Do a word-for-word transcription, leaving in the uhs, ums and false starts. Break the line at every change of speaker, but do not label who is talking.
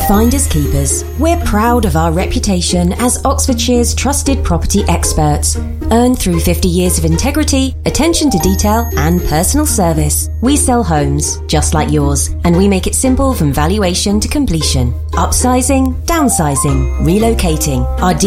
Finders Keepers. We're proud of our reputation as Oxfordshire's trusted property experts, earned through fifty years of integrity, attention to detail and personal service. We sell homes just like yours, and we make it simple from valuation to completion. Upsizing, downsizing, relocating. Our